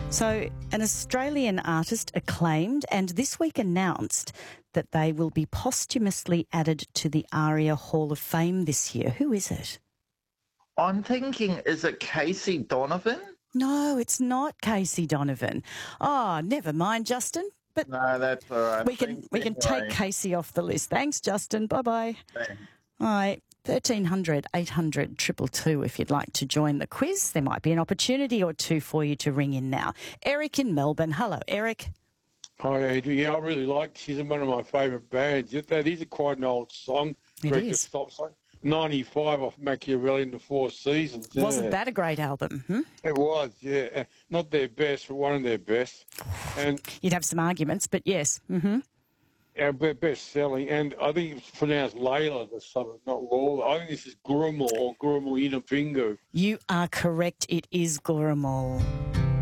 So, an Australian artist acclaimed and this week announced that they will be posthumously added to the ARIA Hall of Fame this year. Who is it? I'm thinking, is it Casey Donovan? No, it's not Casey Donovan. Oh, never mind, Justin. But No, that's all right. we can take Casey off the list. Thanks, Justin. Bye-bye. Thanks. All right. 1300 800 222 if you'd like to join the quiz. There might be an opportunity or two for you to ring in now. Eric in Melbourne. Hello, Eric. Hi, Adrian. Yeah, I really like it. She's one of my favourite bands. That is quite an old song. It is. Stop song. 95 off Machiavelli in the Four Seasons. Yeah. Wasn't that a great album? It was, yeah. Not their best, but one of their best. And You'd have some arguments, but yes. our best selling. And I think it's pronounced Layla, the son, not Lola. I think this is Gurumul or Gurumul Inapingu. You are correct. It is Gurumul.